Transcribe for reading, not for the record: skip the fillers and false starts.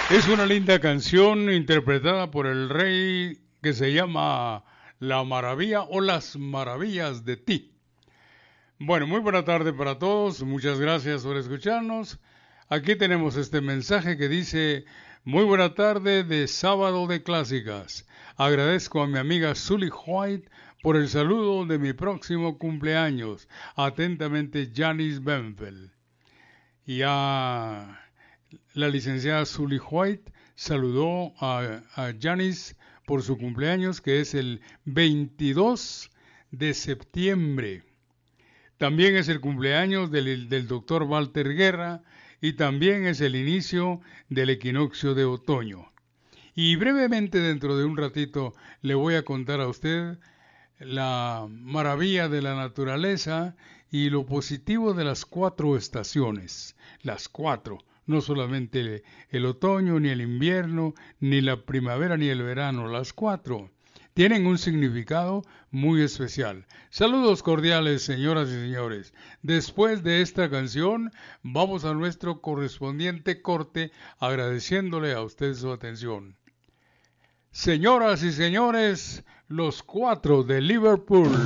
Es una linda canción interpretada por el rey que se llama La Maravilla o Las Maravillas de Ti. Bueno, muy buena tarde para todos. Muchas gracias por escucharnos. Aquí tenemos este mensaje que dice, muy buena tarde de sábado de clásicas. Agradezco a mi amiga Sully White por el saludo de mi próximo cumpleaños. Atentamente, Janice Benfeld. Y a la licenciada Sully White saludó a Janice por su cumpleaños, que es el 22 de septiembre. También es el cumpleaños del doctor Walter Guerra y también es el inicio del equinoccio de otoño. Y brevemente, dentro de un ratito, le voy a contar a usted la maravilla de la naturaleza y lo positivo de las 4 estaciones. Las 4, no solamente el otoño, ni el invierno, ni la primavera, ni el verano, las 4 tienen un significado muy especial. Saludos cordiales, señoras y señores. Después de esta canción, vamos a nuestro correspondiente corte, agradeciéndole a usted su atención. Señoras y señores, los 4 de Liverpool.